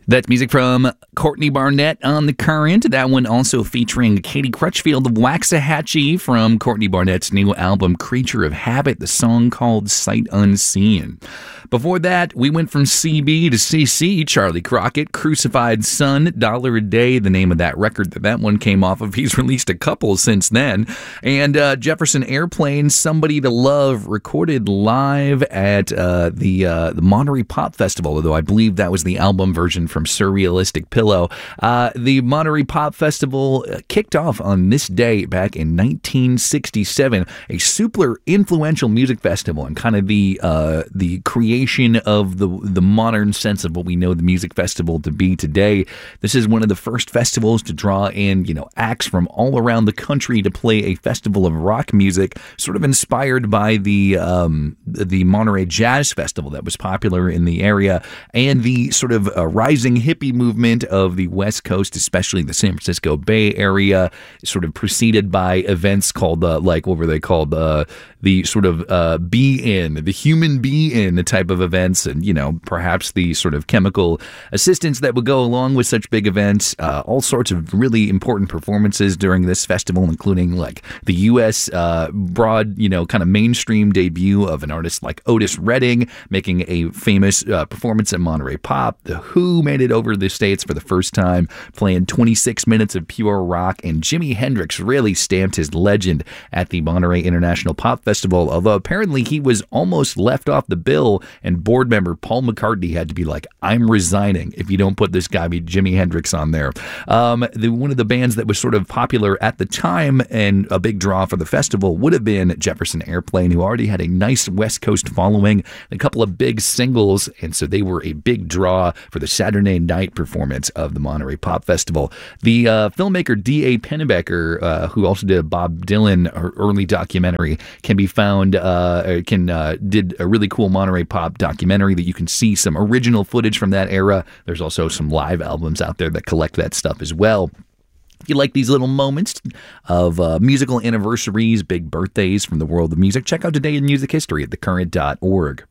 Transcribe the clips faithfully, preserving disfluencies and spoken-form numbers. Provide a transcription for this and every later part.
That's music from Courtney Barnett on The Current. That one also featuring Katie Crutchfield of Waxahachie from Courtney Barnett's new album Creature of Habit, the song called Sight Unseen. Before that, we went from C B to C C, Charlie Crockett, Crucified Son, Dollar a Day, the name of that record that that one came off of. He's released a couple since then. And uh, Jefferson Airplane, Somebody to Love, recorded live at uh, the, uh, the Monterey Pop Festival, although I believe that was the album version from Surrealistic Pillow. Uh, the Monterey Pop Festival kicked off on this day back in nineteen sixty-seven, a super influential music festival and kind of the uh, the creation of the the modern sense of what we know the music festival to be today. This is one of the first festivals to draw in, you know, acts from all around the country to play a festival of rock music, sort of inspired by the um, the Monterey Jazz Festival that was popular in the area and the sort of uh, rising hippie movement of the West Coast, especially the San Francisco Bay Area, sort of preceded by events called, uh, like, what were they called? Uh, the sort of uh, be-in, the human be-in type of events, and, you know, perhaps the sort of chemical assistance that would go along with such big events. Uh, all sorts of really important performances during this festival, including, like, the U S uh, broad, you know, kind of mainstream debut of an artist like Otis Redding, making a famous uh, performance at Monterey Pop. The Who made it over the States for the first time, playing twenty-six minutes of pure rock, and Jimi Hendrix really stamped his legend at the Monterey International Pop Festival, although apparently he was almost left off the bill, and board member Paul McCartney had to be like, I'm resigning if you don't put this guy, Jimi Hendrix, on there. Um, the, one of the bands that was sort of popular at the time and a big draw for the festival would have been Jefferson Airplane, who already had a nice West Coast following, a couple of big singles, and so they were a big draw for the Saturday night performance of the Monterey Pop Festival. The uh, filmmaker D A Pennebecker, uh, who also did a Bob Dylan early documentary, can be found, uh, can uh, did a really cool Monterey Pop documentary that you can see some original footage from that era. There's also some live albums out there that collect that stuff as well. If you like these little moments of uh, musical anniversaries, big birthdays from the world of music, check out Today in Music History at the current dot org.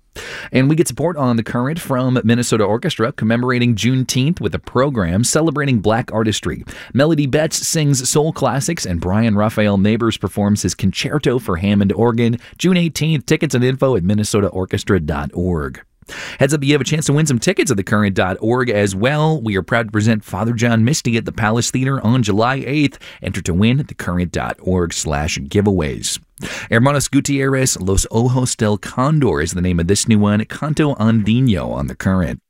And we get support on The Current from Minnesota Orchestra, commemorating Juneteenth with a program celebrating black artistry. Melody Betts sings soul classics, and Brian Raphael Neighbors performs his concerto for Hammond organ. June eighteenth, tickets and info at minnesota orchestra dot org. Heads up, you have a chance to win some tickets at the current dot org as well. We are proud to present Father John Misty at the Palace Theater on July eighth. Enter to win at the current dot org slash giveaways. Hermanos Gutierrez, Los Ojos del Condor is the name of this new one, Canto Andino on The Current.